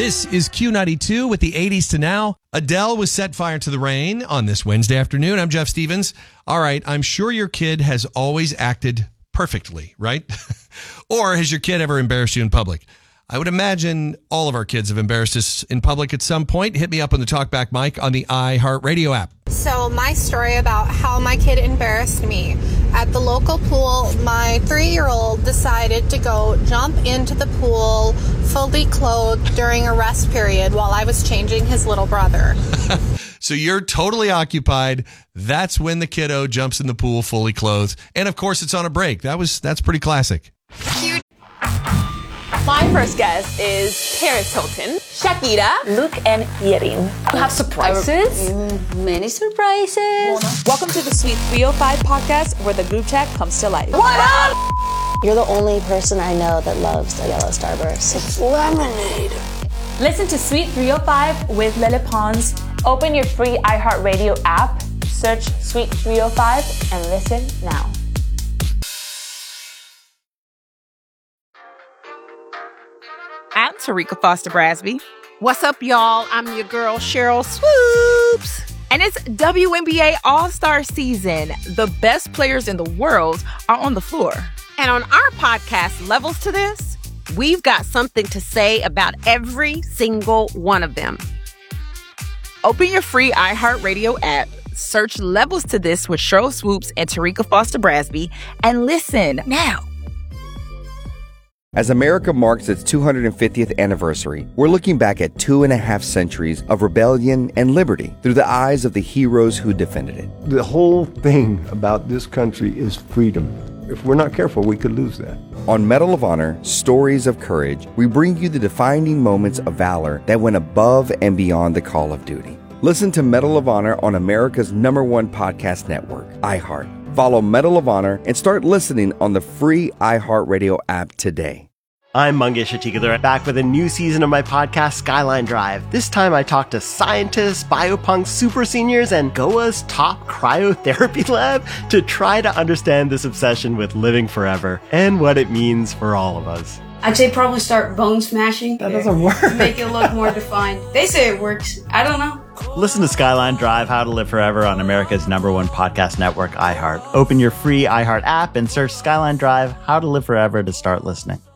This is Q92 with the 80s to now. Adele was Set Fire to the Rain on this Wednesday afternoon. I'm Jeff Stevens. All right, I'm sure your kid has always acted perfectly, right? Or has your kid ever embarrassed you in public? I would imagine all of our kids have embarrassed us in public at some point. Hit me up on the Talkback mic on the iHeartRadio app. So my story about how my kid embarrassed me. At the local pool, my 3-year-old decided to go jump into the pool fully clothed during a rest period while I was changing his little brother. So you're totally occupied. That's when the kiddo jumps in the pool fully clothed. And of course, it's on a break. That's pretty classic. My first guest is Paris Hilton, Shakira, Luke, and Yerin. You have surprises? Many surprises. Welcome to the Sweet 305 podcast, where the group chat comes to life. What up? You're the only person I know that loves a yellow Starburst. It's lemonade. Listen to Sweet 305 with Lele Pons. Open your free iHeartRadio app, search Sweet 305, and listen now. I'm Tarika Foster Brasby. What's up, y'all? I'm your girl, Cheryl Swoops. And it's WNBA All-Star season. The best players in the world are on the floor. And on our podcast, Levels to This, we've got something to say about every single one of them. Open your free iHeartRadio app, search Levels to This with Cheryl Swoops and Tarika Foster Brasby, and listen now. As America marks its 250th anniversary, we're looking back at 2.5 centuries of rebellion and liberty through the eyes of the heroes who defended it. The whole thing about this country is freedom. If we're not careful, we could lose that. On Medal of Honor, Stories of Courage, we bring you the defining moments of valor that went above and beyond the call of duty. Listen to Medal of Honor on America's #1 podcast network, iHeart. Follow Medal of Honor and start listening on the free iHeartRadio app today. I'm Mangesh Hattikudur, back with a new season of my podcast, Skyline Drive. This time I talk to scientists, biopunks, super seniors, and Goa's top cryotherapy lab to try to understand this obsession with living forever and what it means for all of us. I'd say probably start bone smashing. That doesn't work. To make it look more defined. They say it works. I don't know. Listen to Skyline Drive, How to Live Forever on America's #1 podcast network, iHeart. Open your free iHeart app and search Skyline Drive, How to Live Forever to start listening.